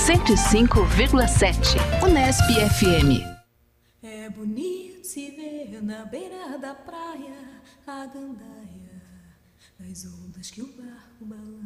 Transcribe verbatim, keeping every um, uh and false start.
cento e cinco vírgula sete. Unesp F M. É bonito se ver na beira da praia a gandaia das ondas que o barco balança.